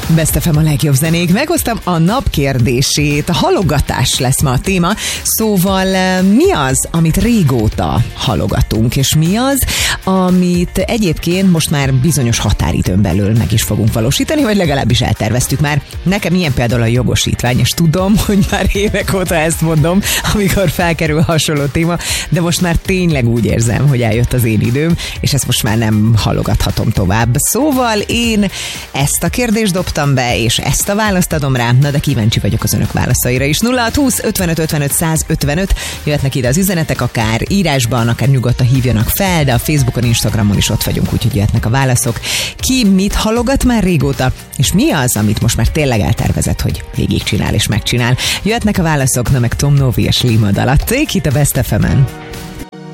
Best FM a legjobb zenék. Meghoztam a nap kérdését. A halogatás lesz ma a téma. Szóval mi az, amit régóta halogatunk, és mi az, amit egyébként most már bizonyos határidőn belül meg is fogunk valósítani, vagy legalábbis elterveztük már. Nekem ilyen például a jogosítvány, és tudom, hogy már évek óta ezt mondom, amikor felkerül hasonló téma, de most már tényleg úgy érzem, hogy eljött az én időm, és ezt most már nem halogathatom tovább. Szóval én ezt a kérdést dobtam be, és ezt a választ adom rá, na de kíváncsi vagyok az önök válaszaira is. 0620 55 55 155, jöhetnek ide az üzenetek, akár írásban, akár nyugodtan hívjanak fel, de a Facebookon, Instagramon is ott vagyunk, úgyhogy jöhetnek a válaszok. Ki mit halogat már régóta, és mi az, amit most már tényleg eltervezett, hogy végigcsinál és megcsinál. Jöhetnek a válaszok, na meg Tom Novi és Lima Dalat. Take it a Best FM-en.